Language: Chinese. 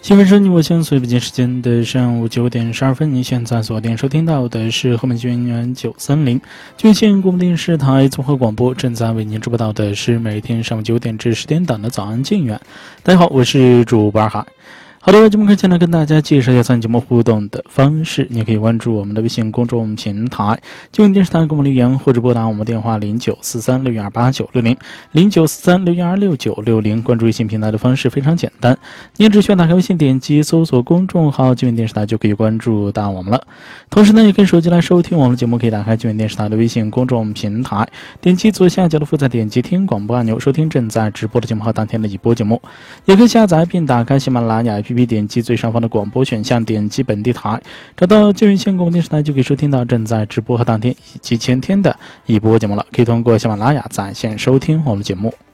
新闻是你我相随北京时间的上午9点12分，你现在锁定收听到的是河北军源930军县广播电视台综合广播，正在为您直播到的是每天上午9点至10点档的早安静远。大家好，我是主播二海。好的，节目开始呢，跟大家介绍一下参与节目互动的方式。你可以关注我们的微信公众平台救援电视台给我们留言，或者拨打我们电话0943612960 0943616960。关注微信平台的方式非常简单，你只需要打开微信，点击搜索公众号救援电视台就可以关注到我们了。同时呢，也可以手机来收听我们的节目，可以打开救援电视台的微信公众平台，点击左下角的复杂，点击听广播按钮，收听正在直播的节目和当天的已播节目。也可以下载并打开喜马拉雅 APP， 点击最上方的广播选项，点击本地台，找到救援县广播电视台，就可以收听到正在直播和当天以及前天的已播节目了。可以通过喜马拉雅在线收听我们的节目。